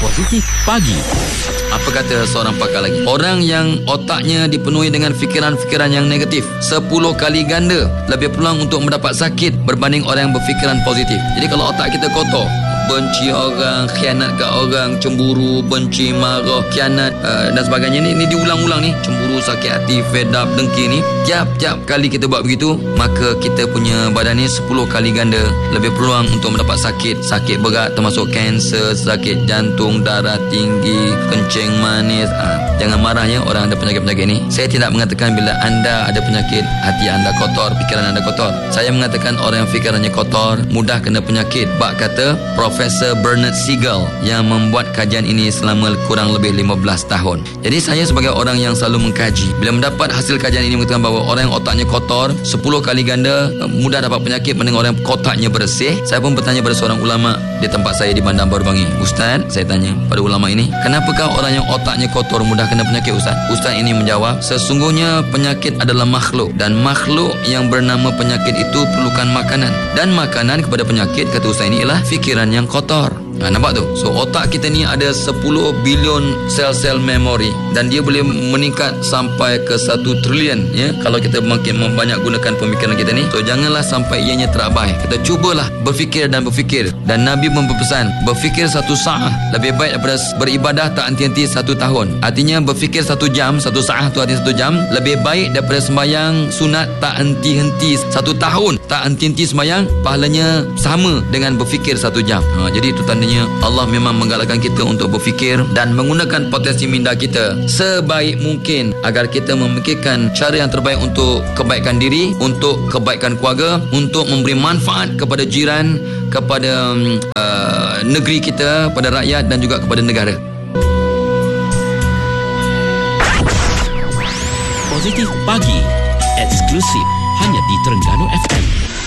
Positif Pagi. Apa kata seorang pakar lagi? Orang yang otaknya dipenuhi dengan fikiran-fikiran yang negatif 10 kali ganda lebih peluang untuk mendapat sakit berbanding orang yang berfikiran positif. Jadi kalau otak kita kotor, benci orang, khianat kat orang, cemburu, benci, marah, khianat dan sebagainya ni diulang-ulang ni. Cemburu, sakit hati, fed up, dengki ni. Tiap-tiap kali kita buat begitu, maka kita punya badan ni 10 kali ganda lebih peluang untuk mendapat sakit. Sakit berat termasuk kanser, sakit jantung, darah tinggi, kencing manis. Jangan marah ya orang ada penyakit-penyakit ni. Saya tidak mengatakan bila anda ada penyakit, hati anda kotor, fikiran anda kotor. Saya mengatakan orang yang fikirannya kotor mudah kena penyakit. Bak kata Profesor Bernard Siegel yang membuat kajian ini selama kurang lebih 15 tahun. Jadi saya sebagai orang yang selalu mengkaji, bila mendapat hasil kajian ini mengatakan bahawa orang yang otaknya kotor 10 kali ganda mudah dapat penyakit berbanding orang yang otaknya bersih. Saya pun bertanya pada seorang ulama di tempat saya di Bandar Baru Bangi. Ustaz, saya tanya pada ulama ini, kenapakah orang yang otaknya kotor mudah kena penyakit, Ustaz? Ustaz ini menjawab, sesungguhnya penyakit adalah makhluk, dan makhluk yang bernama penyakit itu perlukan makanan, dan makanan kepada penyakit, kata Ustaz ini, ialah fikiran yang kotor. Nampak tu? So otak kita ni ada 10 bilion sel-sel memori, dan dia boleh meningkat sampai ke 1 trilion ya, kalau kita makin banyak gunakan pemikiran kita ni. So janganlah sampai ianya terabai. Kita cubalah berfikir dan berfikir. Dan Nabi berpesan, berfikir 1 saat lebih baik daripada beribadah tak henti-henti 1 tahun. Artinya berfikir 1 jam, 1 saat tu artinya 1 jam, lebih baik daripada sembahyang sunat tak henti-henti 1 tahun. Tak henti-henti sembahyang, pahalanya sama dengan berfikir 1 jam. Jadi itu tandanya Allah memang menggalakkan kita untuk berfikir dan menggunakan potensi minda kita sebaik mungkin agar kita memikirkan cara yang terbaik untuk kebaikan diri, untuk kebaikan keluarga, untuk memberi manfaat kepada jiran, kepada negeri kita, pada rakyat dan juga kepada negara. Positif Pagi, eksklusif hanya di Terengganu FM.